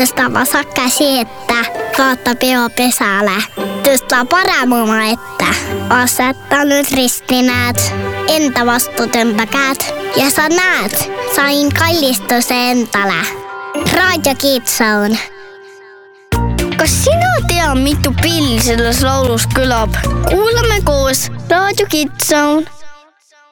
Tõsta vasak käsi ette, kaata pea pesale. Tõsta parem oma ette. Aseta nüüd ristinäed. Enda vastu tõmba käed. Ja sa näed, sain kallistuse endale. Raadio Kids-Zone. Kas sina tea, mitu pilli selles laulus kõlab? Kuulame koos Raadio Kids-Zone.